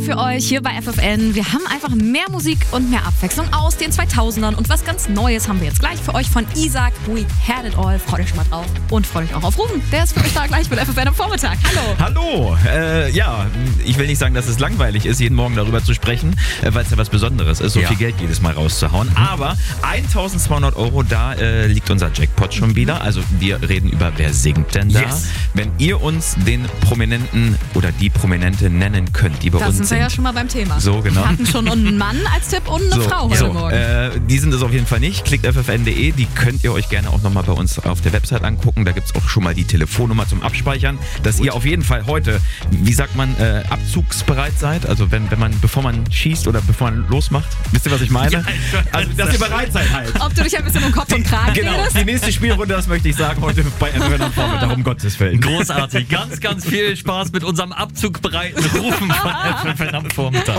für euch hier bei FFN. Wir haben einfach mehr Musik und mehr Abwechslung aus den 2000ern. Und was ganz Neues haben wir jetzt gleich für euch von Isaac. We had it all. Freut euch schon mal drauf. Und freut euch auch auf Ruben. Der ist für euch da gleich mit FFN am Vormittag. Hallo. Hallo. Ich will nicht sagen, dass es langweilig ist, jeden Morgen darüber zu sprechen, weil es ja was Besonderes ist, so viel Geld jedes Mal rauszuhauen. Aber 1.200 €, da liegt unser Jackpot schon wieder. Also wir reden über wer singt denn da. Yes. Wenn ihr uns den Prominenten oder die Prominente nennen könnt, die bei Das uns sind wir ja schon mal beim Thema. So, genau. Wir hatten schon einen Mann als Tipp und eine Frau heute Morgen. Die sind es auf jeden Fall nicht. Klickt ffn.de, die könnt ihr euch gerne auch nochmal bei uns auf der Website angucken. Da gibt es auch schon mal die Telefonnummer zum Abspeichern, dass ihr auf jeden Fall heute, wie sagt man, abzugsbereit seid. Also bevor man schießt oder bevor man losmacht. Wisst ihr, was ich meine? Also, dass ihr bereit seid halt. Ob du dich ein bisschen um Kopf und Kragen Genau, redest? die nächste Spielrunde, das möchte ich sagen, heute bei FFN am Vormittag, um Gottes Willen. Großartig. Ganz, ganz viel Spaß mit unserem abzugbereiten Rufen von FFN am Vormittag.